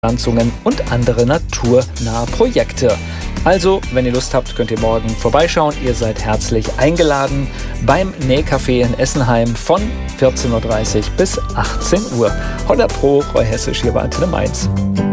Pflanzungen und andere naturnahe Projekte. Also, wenn ihr Lust habt, könnt ihr morgen vorbeischauen. Ihr seid herzlich eingeladen beim Nähcafé in Essenheim von 14.30 Uhr bis 18 Uhr. 100 Pro, Roy Hessisch hier bei Antenne Mainz.